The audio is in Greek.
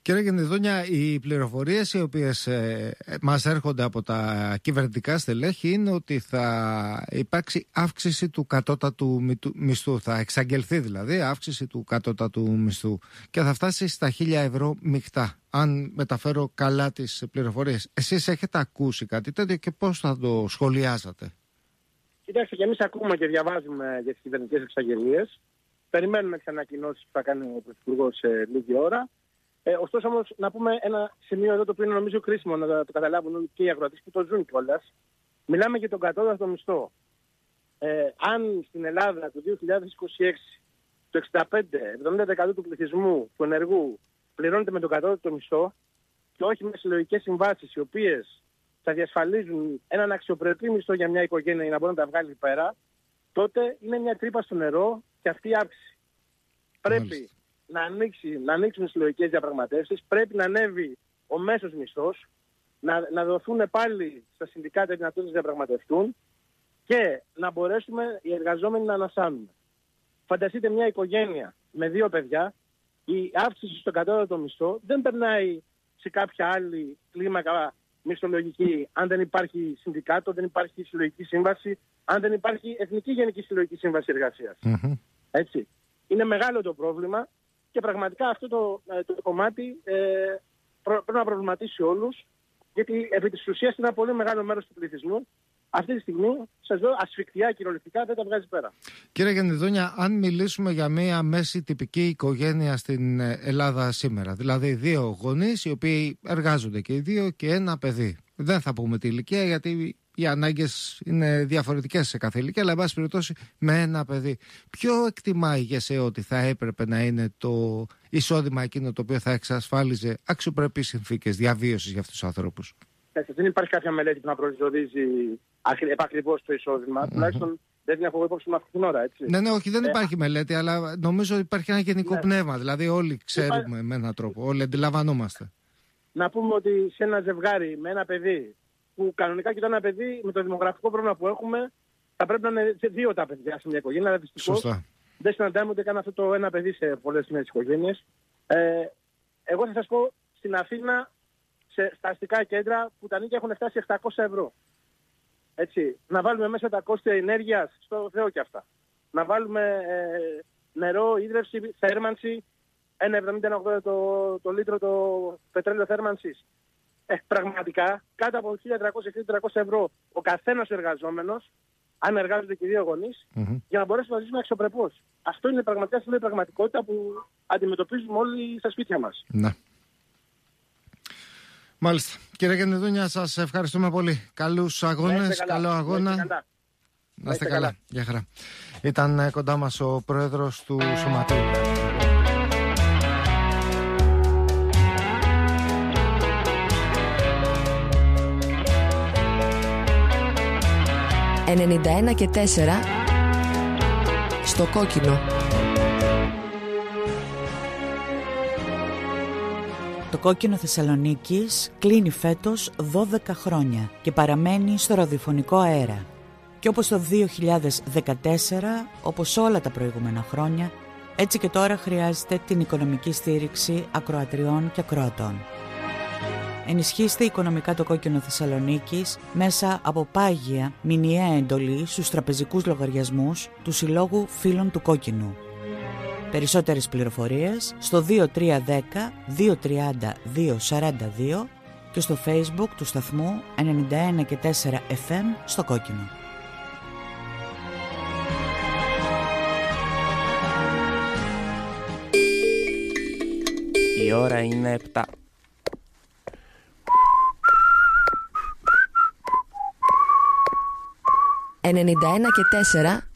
Κύριε Γεννηδόνια, οι πληροφορίες οι οποίες μας έρχονται από τα κυβερνητικά στελέχη είναι ότι θα υπάρξει αύξηση του κατώτατου μισθού. Θα εξαγγελθεί δηλαδή αύξηση του κατώτατου μισθού και θα φτάσει στα 1.000 ευρώ μεικτά, αν μεταφέρω καλά τις πληροφορίες. Εσείς έχετε ακούσει κάτι τέτοιο και πώς θα το σχολιάζατε? Κοιτάξτε, και εμείς ακούμε και διαβάζουμε για τις κυβερνητικές εξαγγελίες. Περιμένουμε τις ανακοινώσεις που θα κάνει ο Πρωθυπουργός σε λίγη ώρα. Ωστόσο όμως να πούμε ένα σημείο εδώ το οποίο είναι νομίζω κρίσιμο να το καταλάβουν όλοι και οι αγρότες που το ζουν κιόλας. Μιλάμε για τον κατώτατο μισθό. Αν στην Ελλάδα το 2026 το 65-70% του πληθυσμού του ενεργού πληρώνεται με τον κατώτατο μισθό και όχι με συλλογικές συμβάσεις οι οποίες θα διασφαλίζουν έναν αξιοπρεπή μισθό για μια οικογένεια για να μπορεί να τα βγάλει πέρα, τότε είναι μια τρύπα στο νερό και αυτή η αύξηση. Πρέπει να ανοίξουν συλλογικές διαπραγματεύσεις, πρέπει να ανέβει ο μέσος μισθός, να δοθούν πάλι στα συνδικάτα δυνατότητες να διαπραγματευτούν και να μπορέσουμε οι εργαζόμενοι να ανασάνουμε. Φανταστείτε μια οικογένεια με 2 παιδιά, η αύξηση στο κατώτατο μισθό δεν περνάει σε κάποια άλλη κλίμακα μισθολογική αν δεν υπάρχει συνδικάτο, δεν υπάρχει συλλογική σύμβαση, αν δεν υπάρχει Εθνική Γενική Συλλογική Σύμβαση Εργασίας. Έτσι. Είναι μεγάλο το πρόβλημα και πραγματικά αυτό το κομμάτι πρέπει να προβληματίσει όλους, γιατί επί της ουσίας είναι ένα πολύ μεγάλο μέρος του πληθυσμού. Αυτή τη στιγμή, σας λέω, ασφικτικά, κυριολεκτικά δεν τα βγάζει πέρα. Κύριε Γεννηδόνια, αν μιλήσουμε για μια μέση τυπική οικογένεια στην Ελλάδα σήμερα, δηλαδή 2 γονείς οι οποίοι εργάζονται και οι 2 και ένα παιδί. Δεν θα πούμε τη ηλικία γιατί οι ανάγκες είναι διαφορετικές σε κάθε ηλικία, αλλά εν πάση περιπτώσει με ένα παιδί. Ποιο εκτιμά η ΓΕΣΕ ότι θα έπρεπε να είναι το εισόδημα εκείνο το οποίο θα εξασφάλιζε αξιοπρεπείς συνθήκες διαβίωσης για αυτούς τους ανθρώπους? Δεν υπάρχει κάποια μελέτη που να προσδιορίζει επακριβώς το εισόδημα. Τουλάχιστον δεν την έχω υπόψη μου αυτή την ώρα, έτσι. Ναι, όχι, δεν υπάρχει μελέτη, αλλά νομίζω υπάρχει ένα γενικό πνεύμα. Δηλαδή, όλοι ξέρουμε με έναν τρόπο, όλοι αντιλαμβανόμαστε. Να πούμε ότι σε ένα ζευγάρι με ένα παιδί, που κανονικά και ένα παιδί με το δημογραφικό πρόβλημα που έχουμε, θα πρέπει να είναι 2 τα παιδιά σε μια οικογένεια. Αλλά δυστυχώς δεν συναντάμε ούτε καν αυτό το ένα παιδί σε πολλές νέες οικογένειες. Εγώ θα σας πω, στην Αθήνα, στα αστικά κέντρα, που τα νίκια έχουν φτάσει 700 ευρώ. Έτσι, να βάλουμε μέσα τα κόστη ενέργειας, στο Θεό και αυτά. Να βάλουμε νερό, ίδρυυση, θέρμανση, 1,70-1,80 το λίτρο το πετρέλαιο θέρμανσης. Πραγματικά, κάτω από 1.300-1.400 ευρώ ο καθένας εργαζόμενος, αν εργάζονται και 2 γονείς, για να μπορέσουμε να ζήσουμε αξιοπρεπώς. Αυτό είναι πραγματικά η πραγματικότητα που αντιμετωπίζουμε όλοι στα σπίτια μας. Ναι. Μάλιστα. Κύριε Γεννηδόνια, σας ευχαριστούμε πολύ. Καλούς αγώνες, καλό αγώνα. Να είστε καλά. Γεια χαρά. Ήταν κοντά μας ο πρόεδρος του Σωματείου. «91,4» στο κόκκινο. Το κόκκινο Θεσσαλονίκης κλείνει φέτος 12 χρόνια και παραμένει στο ραδιοφωνικό αέρα. Και όπως το 2014, όπως όλα τα προηγούμενα χρόνια, έτσι και τώρα χρειάζεται την οικονομική στήριξη ακροατριών και ακροατών. Ενισχύστε οικονομικά το κόκκινο Θεσσαλονίκης μέσα από πάγια μηνιαία εντολή στους τραπεζικούς λογαριασμούς του Συλλόγου Φίλων του Κόκκινου. Περισσότερες πληροφορίες στο 2310 230 242 και στο Facebook του σταθμού 91,4 FM στο κόκκινο. Η ώρα είναι 7. «91,4»